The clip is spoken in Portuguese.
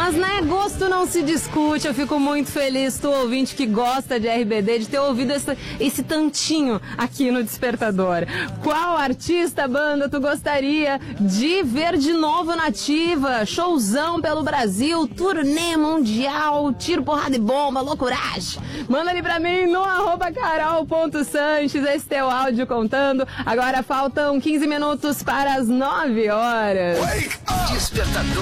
Mas, né, gosto não se discute. Eu fico muito feliz, tu ouvinte que gosta de RBD, de ter ouvido esse tantinho aqui no Despertador. Qual artista, banda, tu gostaria de ver de novo na ativa? Showzão pelo Brasil, turnê mundial, tiro, porrada e bomba, loucuragem. Manda ali pra mim no @carol.sanches, esse teu áudio contando. Agora faltam 15 minutos para as 9 horas. Despertador.